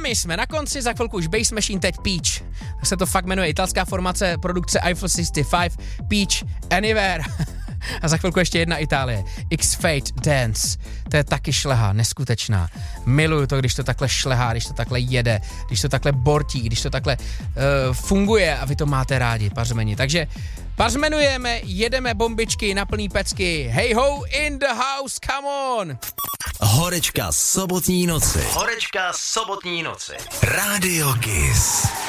my jsme na konci, za chvilku už Bass Machine, teď Peach. Tak se to fakt jmenuje, italská formace produkce Eiffel 65, Peach Anywhere. A za chvilku ještě jedna Itálie. X-Fate Dance. To je taky šleha, neskutečná. Miluju to, když to takhle šlehá, když to takhle jede, když to takhle bortí, když to takhle funguje a vy to máte rádi, pařmeni. Takže pařmenujeme, jedeme bombičky na plný pecky. Hey ho, in the house, come on! Horečka sobotní noci. Rádio Kiss.